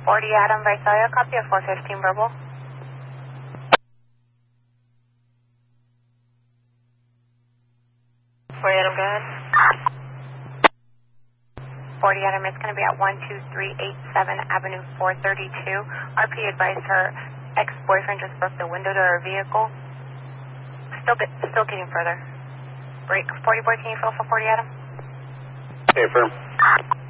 40 Adam Visalia, copy of 415 verbal. 40 Adam, go ahead. 40 Adam, it's going to be at 12387 Avenue 432. RP advised her ex-boyfriend just broke the window to her vehicle. Still getting further. Break 44, can you fill for 40 Adam? Okay, firm.